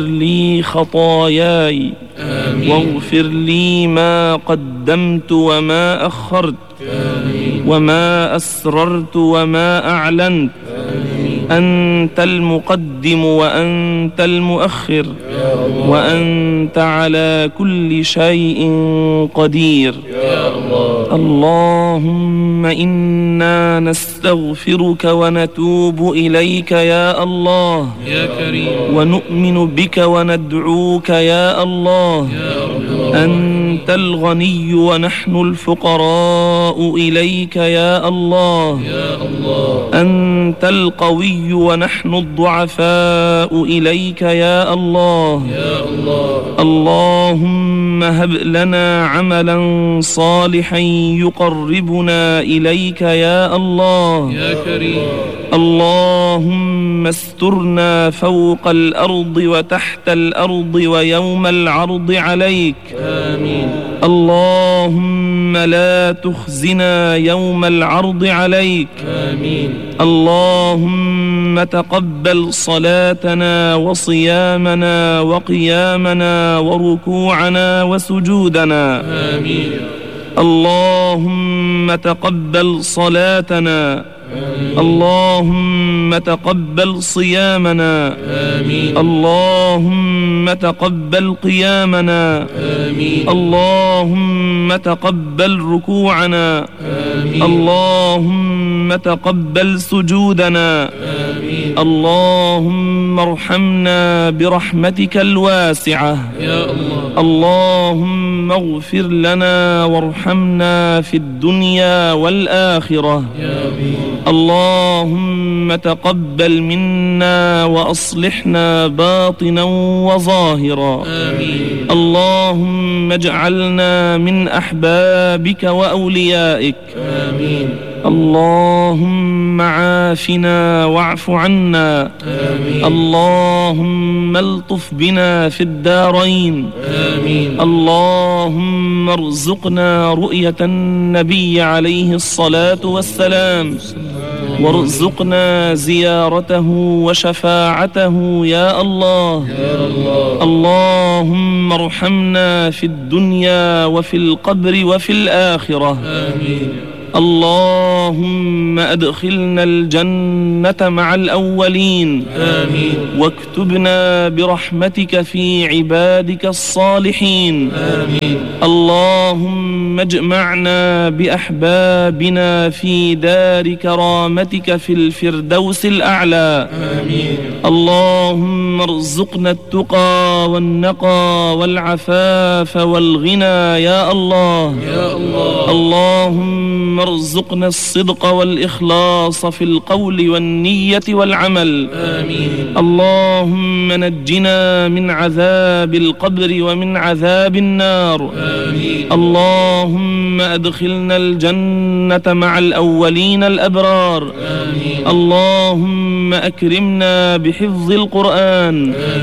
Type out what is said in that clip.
لي خطاياي واغفر لي ما قدمت وما أخرت وما أسررت وما أعلنت. أنت المقدم وأنت المؤخر وأنت على كل شيء قدير. اللهم إنا نستغفرك ونتوب إليك يا الله يا كريم، ونؤمن بك وندعوك يا الله. أنت الغني ونحن الفقراء إليك يا الله. أنت القوي ونحن الضعفاء إليك يا الله. اللهم هب لنا عملا صالحا يقربنا إليك يا الله يا كريم. اللهم استرنا فوق الأرض وتحت الأرض ويوم العرض عليك. آمين. اللهم لا تخزنا يوم العرض عليك. آمين. اللهم تقبل صلاتنا وصيامنا وقيامنا وركوعنا وسجودنا. آمين. اللهم تقبل صلاتنا. اللهم تقبل صيامنا. آمين. اللهم تقبل قيامنا. آمين. اللهم تقبل ركوعنا. آمين. اللهم تقبل سجودنا. آمين. اللهم ارحمنا برحمتك الواسعة يا الله. اللهم اغفر لنا وارحمنا في الدنيا والآخرة. يا آمين. اللهم تقبل منا وأصلحنا باطنا وظاهرا. آمين. اللهم اجعلنا من أحبابك وأوليائك. آمين. اللهم عافنا واعف عنا. آمين. اللهم الطف بنا في الدارين. آمين. اللهم ارزقنا رؤية النبي عليه الصلاة والسلام وارزقنا زيارته وشفاعته يا الله. اللهم ارحمنا في الدنيا وفي القبر وفي الآخرة. آمين. اللهم أدخلنا الجنة مع الأولين. آمين. واكتبنا برحمتك في عبادك الصالحين. آمين. اللهم اجمعنا بأحبابنا في دار كرامتك في الفردوس الأعلى. آمين. اللهم ارزقنا التقى والنقى والعفاف والغنى يا الله. يا الله. اللهم ارزقنا الصدق والإخلاص في القول والنية والعمل. آمين. اللهم نجنا من عذاب القبر ومن عذاب النار. آمين. اللهم أدخلنا الجنة مع الأولين الأبرار. آمين. اللهم أكرمنا بحفظ القرآن.